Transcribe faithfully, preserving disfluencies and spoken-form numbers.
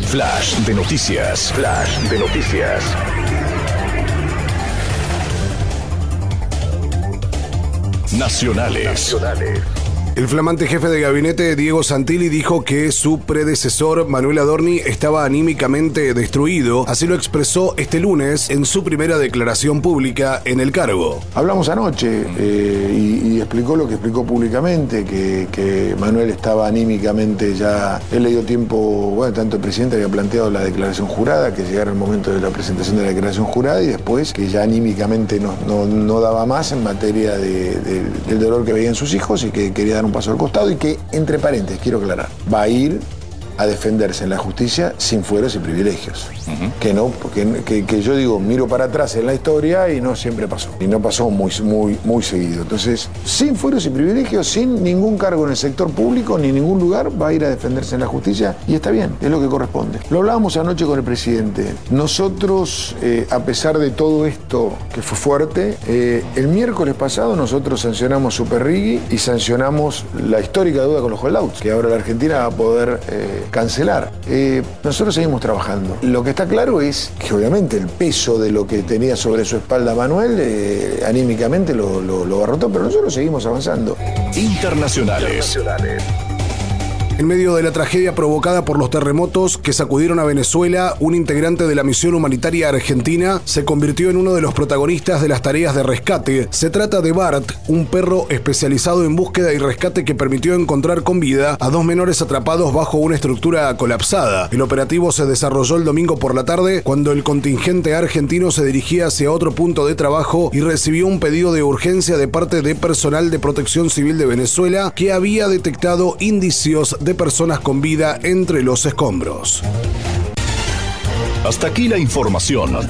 Flash de noticias. Flash de noticias. Nacionales. Nacionales. El flamante jefe de gabinete, Diego Santilli, dijo que su predecesor, Manuel Adorni, estaba anímicamente destruido. Así lo expresó este lunes en su primera declaración pública en el cargo. Hablamos anoche eh, y, y explicó lo que explicó públicamente, que, que Manuel estaba anímicamente ya... Él le dio tiempo, bueno, tanto el presidente había planteado la declaración jurada, que llegara el momento de la presentación de la declaración jurada, y después que ya anímicamente no, no, no daba más en materia de, de, del dolor que veían sus hijos y que quería dar un paso al costado, y que, entre paréntesis, quiero aclarar, va a ir a defenderse en la justicia sin fueros y privilegios. Uh-huh. Que no, que, que, que yo digo, miro para atrás en la historia y no siempre pasó. Y no pasó muy, muy, muy seguido. Entonces, sin fueros y privilegios, sin ningún cargo en el sector público, ni en ningún lugar, va a ir a defenderse en la justicia, y está bien, es lo que corresponde. Lo hablábamos anoche con el presidente. Nosotros, eh, a pesar de todo esto que fue fuerte, eh, el miércoles pasado nosotros sancionamos Super Riggi y sancionamos la histórica deuda con los holdouts, que ahora la Argentina va a poder eh, cancelar. Eh, nosotros seguimos trabajando. Lo que está claro es que obviamente el peso de lo que tenía sobre su espalda Manuel eh, anímicamente lo, lo, lo abarrotó, pero nosotros seguimos avanzando. Internacionales. Internacionales. En medio de la tragedia provocada por los terremotos que sacudieron a Venezuela, un integrante de la misión humanitaria argentina se convirtió en uno de los protagonistas de las tareas de rescate. Se trata de Bart, un perro especializado en búsqueda y rescate que permitió encontrar con vida a dos menores atrapados bajo una estructura colapsada. El operativo se desarrolló el domingo por la tarde, cuando el contingente argentino se dirigía hacia otro punto de trabajo y recibió un pedido de urgencia de parte de personal de Protección Civil de Venezuela, que había detectado indicios de de personas con vida entre los escombros. Hasta aquí la información.